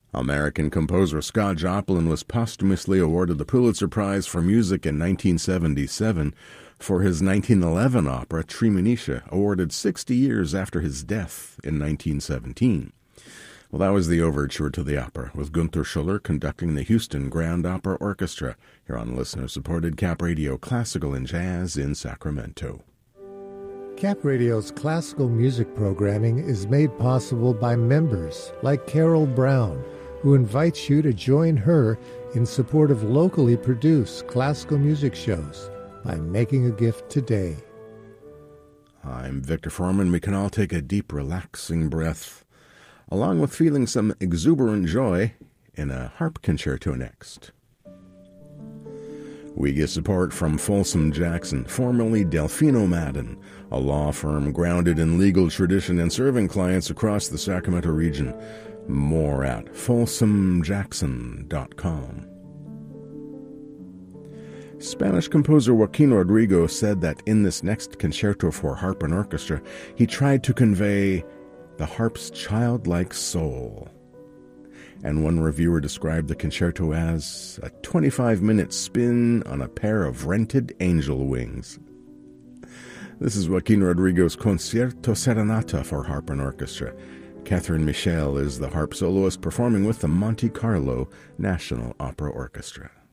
American composer Scott Joplin was posthumously awarded the Pulitzer Prize for Music in 1977 for his 1911 opera Treemonisha, awarded 60 years after his death in 1917. Well, that was the overture to the opera, with Gunther Schuller conducting the Houston Grand Opera Orchestra, here on listener-supported Cap Radio Classical and Jazz in Sacramento. Cap Radio's classical music programming is made possible by members like Carol Brown, who invites you to join her in support of locally produced classical music shows by making a gift today. I'm Victor Foreman. We can all take a deep, relaxing breath, along with feeling some exuberant joy in a harp concerto next. We get support from Folsom Jackson, formerly Delfino Madden, a law firm grounded in legal tradition and serving clients across the Sacramento region. More at folsomjackson.com. Spanish composer Joaquin Rodrigo said that in this next concerto for harp and orchestra, he tried to convey the harp's childlike soul. And one reviewer described the concerto as a 25-minute spin on a pair of rented angel wings. This is Joaquin Rodrigo's Concierto Serenata for harp and orchestra. Catherine Michel is the harp soloist performing with the Monte Carlo National Opera Orchestra.